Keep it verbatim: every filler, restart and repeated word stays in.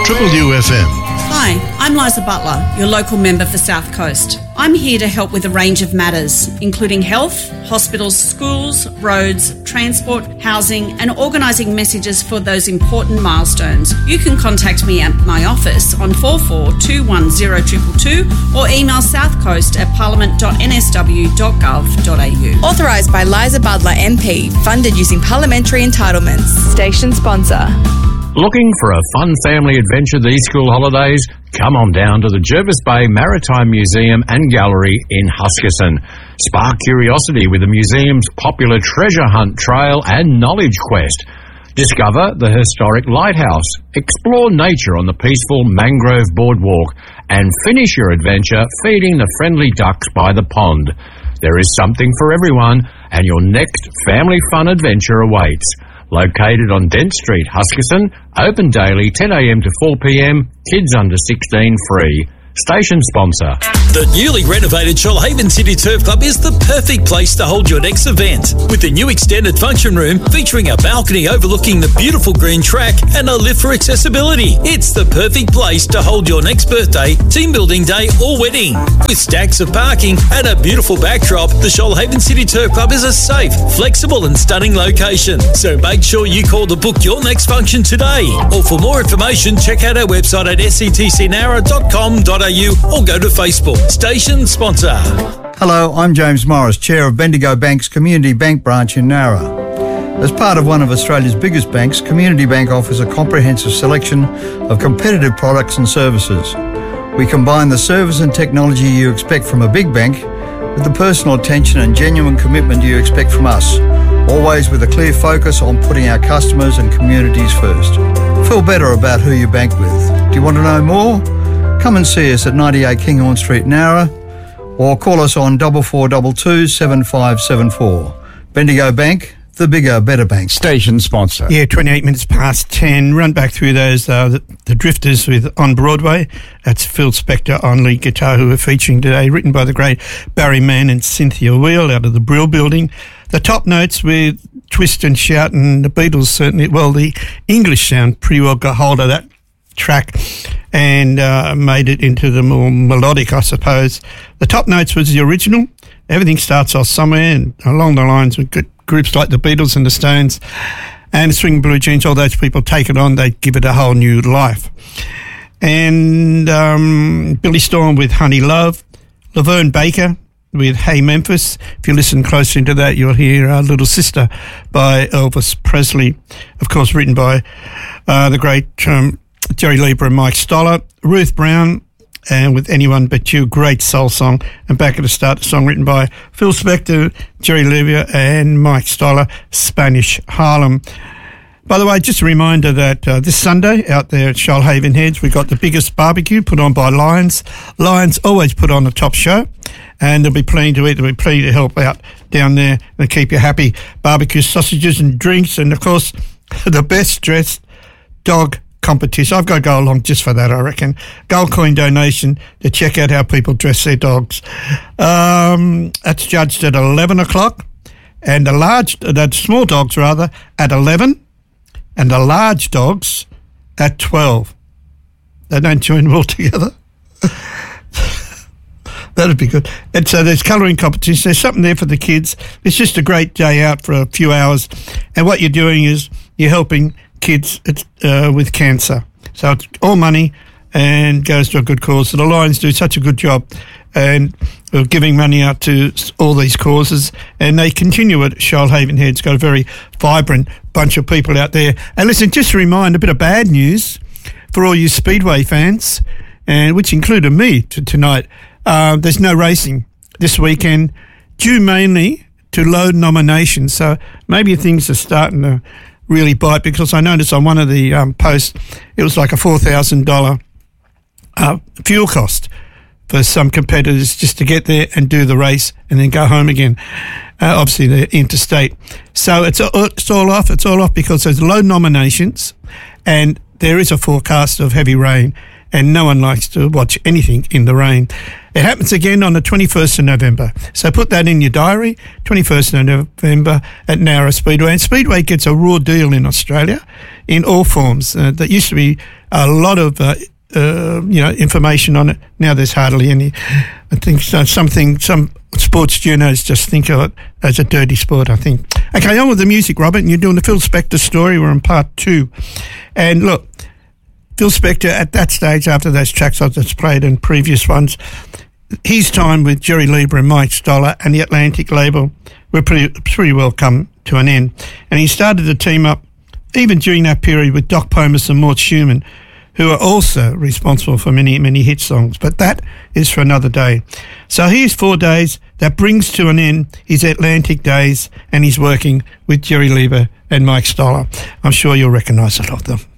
Triple U F M. Hi, I'm Liza Butler, your local member for South Coast. I'm here to help with a range of matters, including health, hospitals, schools, roads, transport, housing, and organising messages for those important milestones. You can contact me at my office on four four two one zero two two two or email southcoast at parliament dot n s w dot gov dot a u. Authorised by Liza Butler M P, funded using parliamentary entitlements. Station sponsor. Looking for a fun family adventure these school holidays? Come on down to the Jervis Bay Maritime Museum and Gallery in Huskisson. Spark curiosity with the museum's popular treasure hunt trail and knowledge quest. Discover the historic lighthouse, explore nature on the peaceful mangrove boardwalk, and finish your adventure feeding the friendly ducks by the pond. There is something for everyone, and your next family fun adventure awaits. Located on Dent Street, Huskisson, open daily ten a m to four p m, kids under sixteen free. Station sponsor. The newly renovated Shoalhaven City Turf Club is the perfect place to hold your next event. With a new extended function room featuring a balcony overlooking the beautiful green track and a lift for accessibility. It's the perfect place to hold your next birthday, team building day or wedding. With stacks of parking and a beautiful backdrop, the Shoalhaven City Turf Club is a safe, flexible and stunning location. So make sure you call to book your next function today. Or for more information, check out our website at s e t c nara dot com dot a u or go to Facebook. Station sponsor. Hello, I'm James Morris, Chair of Bendigo Bank's Community Bank branch in Nara. As part of one of Australia's biggest banks, Community Bank offers a comprehensive selection of competitive products and services. We combine the service and technology you expect from a big bank with the personal attention and genuine commitment you expect from us, always with a clear focus on putting our customers and communities first. Feel better about who you bank with. Do you want to know more? Come and see us at ninety-eight Kinghorn Street, Nara, or call us on four four two two, seven five seven four. Bendigo Bank, the bigger, better bank. Station sponsor. Yeah, twenty-eight minutes past ten. Run back through those, uh, the, the Drifters with On Broadway. That's Phil Spector on lead guitar, who are featuring today, written by the great Barry Mann and Cynthia Wheel out of the Brill Building. The Top Notes with Twist and Shout, and the Beatles certainly, well, the English sound pretty well got hold of that track and uh, made it into the more melodic, I suppose. The Top Notes was the original. Everything starts off somewhere, and along the lines with good groups like the Beatles and the Stones and Swing Blue Jeans, all those people take it on, they give it a whole new life. And um, Billy Storm with Honey Love, Laverne Baker with Hey Memphis. If you listen closely to that, you'll hear uh, Little Sister by Elvis Presley, of course written by uh, the great um, Jerry Lieber and Mike Stoller. Ruth Brown and With Anyone But You, great soul song. And back at the start, the song written by Phil Spector, Jerry Lieber and Mike Stoller, Spanish Harlem. By the way, just a reminder that uh, this Sunday out there at Shoalhaven Heads, we've got the biggest barbecue put on by Lions. Lions always put on a top show, and there'll be plenty to eat. There'll be plenty to help out down there and keep you happy. Barbecue sausages and drinks, and of course, the best dressed dog competition. I've got to go along just for that, I reckon. Gold coin donation to check out how people dress their dogs. Um, that's judged at eleven o'clock, and the large, the small dogs rather, at eleven, and the large dogs at twelve. They don't join well together. That'd be good. And so there's colouring competition. There's something there for the kids. It's just a great day out for a few hours. And what you're doing is you're helping kids uh, with cancer. So it's all money and goes to a good cause. So the Lions do such a good job and of giving money out to all these causes, and they continue at Shoalhaven Head. It's got a very vibrant bunch of people out there. And listen, just a reminder, a bit of bad news for all you Speedway fans, and which included me to tonight. Uh, there's no racing this weekend, due mainly to low nominations. So maybe things are starting to really bite, because I noticed on one of the um, posts it was like a four thousand dollars uh, fuel cost for some competitors just to get there and do the race and then go home again. Uh, obviously, they're interstate. So it's, it's all off. It's all off because there's low nominations and there is a forecast of heavy rain, and no one likes to watch anything in the rain. It happens again on the twenty-first of November. So put that in your diary, twenty-first of November at Nowra Speedway. And Speedway gets a raw deal in Australia in all forms. Uh, there used to be a lot of uh, uh, you know, information on it. Now there's hardly any. I think so, something, some sports journos just think of it as a dirty sport, I think. Okay, on with the music, Robert. And you're doing the Phil Spector story. We're on part two. And look, Phil Spector, at that stage, after those tracks I've just played in previous ones, his time with Jerry Lieber and Mike Stoller and the Atlantic label were pretty, pretty well come to an end. And he started to team up, even during that period, with Doc Pomus and Mort Schumann, who are also responsible for many, many hit songs. But that is for another day. So here's four days that brings to an end his Atlantic days, and he's working with Jerry Lieber and Mike Stoller. I'm sure you'll recognise a lot of them.